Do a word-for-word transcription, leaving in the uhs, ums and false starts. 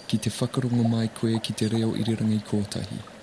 ki te whakarongo mai koe ki te reo irirangi kotahi.